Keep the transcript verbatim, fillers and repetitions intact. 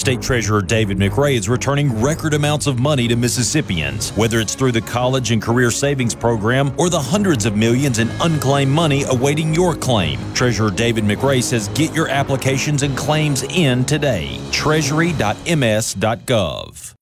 State Treasurer David McRae is returning record amounts of money to Mississippians, whether it's through the College and Career Savings Program or the hundreds of millions in unclaimed money awaiting your claim. Treasurer David McRae says get your applications and claims in today. treasury dot m s dot gov.